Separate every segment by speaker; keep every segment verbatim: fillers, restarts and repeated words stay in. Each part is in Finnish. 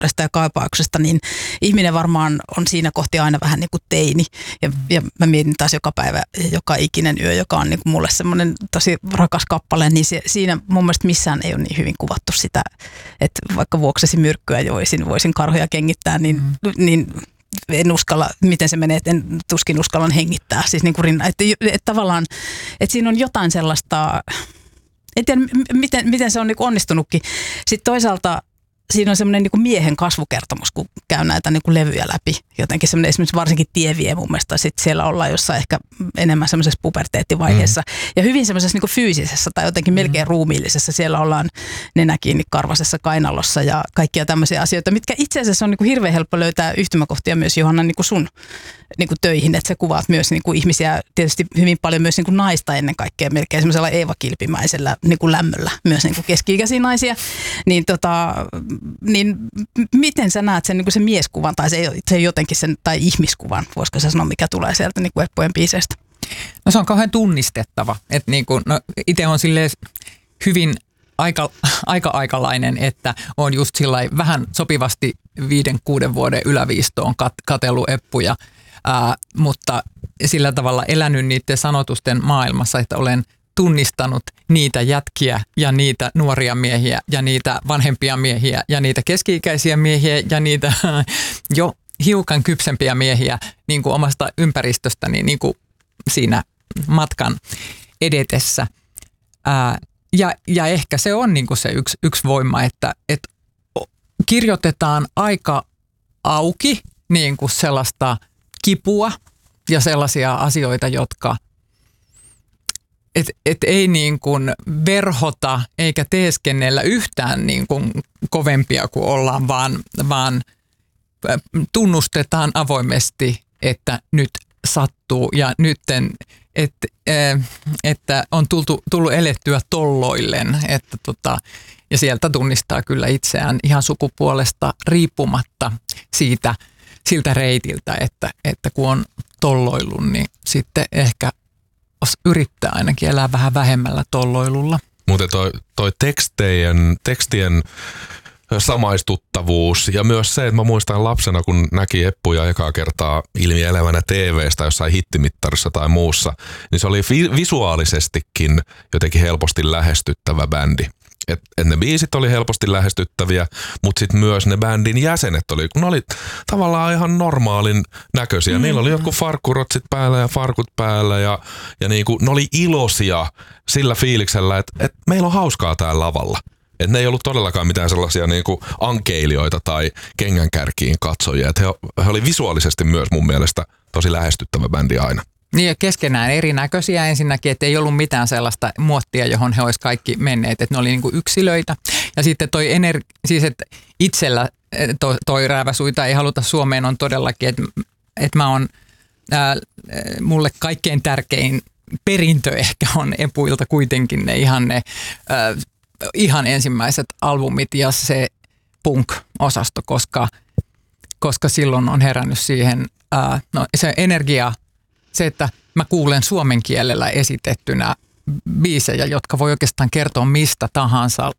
Speaker 1: ja kaipauksesta, niin ihminen varmaan on siinä kohti aina vähän niin kuin teini. Ja, ja mä mietin taas joka päivä, joka ikinen yö, joka on niin kuin mulle semmoinen tosi rakas kappale, niin se, siinä mun mielestä missään ei ole niin hyvin kuvattu sitä, että vaikka vuoksesi myrkkyä joisin, voisin karhoja kengittää, niin, mm. niin en uskalla, miten se menee, että en tuskin uskallan hengittää. Siis niin kuin rinna, että, että tavallaan, että siinä on jotain sellaista, en tiedä miten, miten se on niin kuin onnistunutkin. Sitten toisaalta siinä on semmoinen niin kuin miehen kasvukertomus, kun käy näitä niin kuin levyjä läpi. Jotenkin semmoinen esimerkiksi varsinkin Tievie mun mielestä, sitten siellä ollaan jossain ehkä enemmän semmoisessa puberteettivaiheessa. Mm. Ja hyvin semmoisessa niin kuin fyysisessä tai jotenkin melkein ruumiillisessa. Siellä ollaan nenä kiinni karvasessa kainalossa ja kaikkia tämmöisiä asioita, mitkä itse asiassa on niin kuin hirveän helppo löytää yhtymäkohtia myös, Johanna, niin kuin sun niin kuin töihin. Että sä kuvaat myös niin kuin ihmisiä, tietysti hyvin paljon myös niin kuin naista ennen kaikkea, melkein semmoisella Eeva Kilpimäisellä niin kuin lämmöllä, myös niin kuin keski-ikäisiä naisia. Niin tota... Niin miten sä näet sen, niin kuin sen mieskuvan tai se, se jotenkin sen, tai ihmiskuvan, voisiko sä sanoa, mikä tulee sieltä niin kuin Eppujen biiseistä?
Speaker 2: No se on kauhean tunnistettava. Että niin kuin, no itse on silleen hyvin aika, aika-aikalainen, että on just sillai vähän sopivasti viiden, kuuden vuoden yläviistoon kat, katsellut Eppuja, ää, mutta sillä tavalla elänyt niiden sanotusten maailmassa, että olen tunnistanut niitä jätkiä ja niitä nuoria miehiä ja niitä vanhempia miehiä ja niitä keski-ikäisiä miehiä ja niitä jo hiukan kypsempiä miehiä niin kuin omasta ympäristöstäni niin kuin siinä matkan edetessä. Ää, ja, ja ehkä se on niin kuin se yksi, yksi voima, että, että kirjoitetaan aika auki niin kuin sellaista kipua ja sellaisia asioita, jotka Että et ei niin kuin verhota eikä teeskennellä yhtään niin kuin kovempia kuin ollaan, vaan, vaan tunnustetaan avoimesti, että nyt sattuu ja nytten, että, että on tultu, tullut elettyä tolloillen. Että tota, ja sieltä tunnistaa kyllä itseään ihan sukupuolesta riippumatta siitä, siltä reitiltä, että, että kun on tolloillut, niin sitten ehkä yrittää ainakin elää vähän vähemmällä tolloilulla.
Speaker 3: Mutta toi, toi tekstien, tekstien samaistuttavuus ja myös se, että mä muistan lapsena, kun näki Eppuja ekaa kertaa ilmielevänä T V:stä jossain hittimittarissa tai muussa, niin se oli visuaalisestikin jotenkin helposti lähestyttävä bändi. Että et ne biisit oli helposti lähestyttäviä, mutta sitten myös ne bändin jäsenet oli, kun ne oli tavallaan ihan normaalin näköisiä. Mm-hmm. Niillä oli jotkut farkkurotsit päällä ja farkut päällä ja, ja niinku, ne oli iloisia sillä fiiliksellä, että et meillä on hauskaa täällä lavalla. Että ne ei ollut todellakaan mitään sellaisia niinku ankeilijoita tai kengänkärkiin katsojia. Et he, he oli visuaalisesti myös mun mielestä tosi lähestyttävä bändi aina.
Speaker 2: Niin ja keskenään erinäköisiä ensinnäkin, että ei ollut mitään sellaista muottia, johon he olisi kaikki menneet, että ne oli niin kuin yksilöitä. Ja sitten toi ener- siis että itsellä toi, toi rääväsuita ei haluta Suomeen on todellakin, että, että mä oon, ää, mulle kaikkein tärkein perintö ehkä on Epuilta kuitenkin ne ihan ne ää, ihan ensimmäiset albumit ja se punk-osasto, koska, koska silloin on herännyt siihen ää, no, se energia. Se, että mä kuulen suomen kielellä esitettynä biisejä, jotka voi oikeastaan kertoa mistä tahansa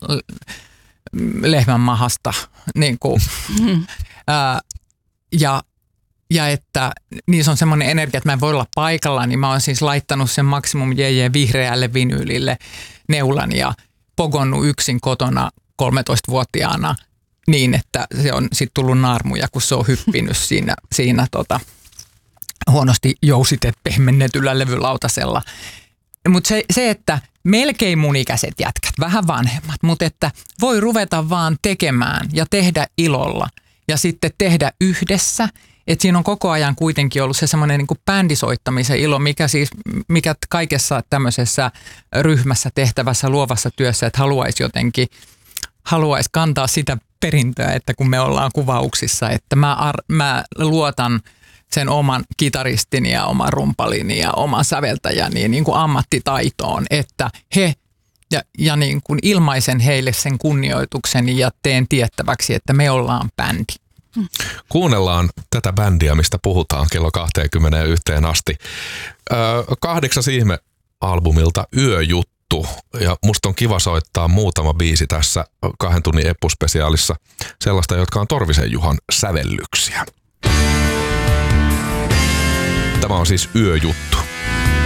Speaker 2: lehmän mahasta. Niin kuin, mm. ää, ja, ja että niissä on semmoinen energia, että mä en voi olla paikalla, niin mä oon siis laittanut sen Maximum J J vihreälle vinyylille neulan ja pogonnut yksin kotona kolmetoistavuotiaana niin, että se on sitten tullut naarmuja, kun se on hyppinyt siinä, siinä tota, huonosti jousitet pehmennetyllä levylautasella. Mutta se, se, että melkein mun ikäiset jätkät, vähän vanhemmat, mutta että voi ruveta vaan tekemään ja tehdä ilolla ja sitten tehdä yhdessä. Että siinä on koko ajan kuitenkin ollut se semmoinen niin kuin bändisoittamisen ilo, mikä siis, mikä kaikessa tämmöisessä ryhmässä tehtävässä luovassa työssä, että haluaisi jotenkin, haluaisi kantaa sitä perintöä, että kun me ollaan kuvauksissa, että mä, ar- mä luotan sen oman kitaristini ja oman rumpalini ja oman säveltäjäni niin kuin ammattitaitoon, että he ja, ja niin kuin ilmaisen heille sen kunnioitukseni ja teen tiettäväksi, että me ollaan bändi.
Speaker 3: Kuunnellaan tätä bändiä, mistä puhutaan kello kaksikymmentäyksi asti. Öö, kahdeksas ihme albumilta Yöjuttu. juttu ja musta on kiva soittaa muutama biisi tässä kahden tunnin Eppu-spesiaalissa sellaista, jotka on Torvisen Juhan sävellyksiä. Tämä on siis Yöjuttu.